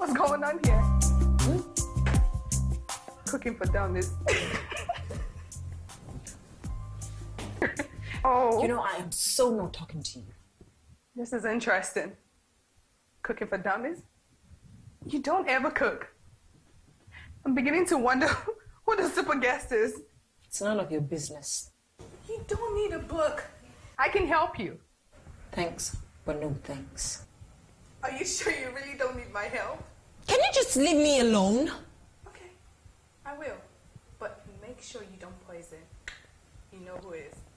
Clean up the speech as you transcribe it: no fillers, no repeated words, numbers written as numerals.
What's going on here? Cooking for dummies. Oh. You know, I am so not talking to you. This is interesting. Cooking for dummies? You don't ever cook. I'm beginning to wonder who the super guest is. It's none of your business. You don't need a book. I can help you. Thanks, but no thanks. Are you sure you really don't need my help? Can you just leave me alone? Okay, I will. But make sure you don't poison. You know who it is.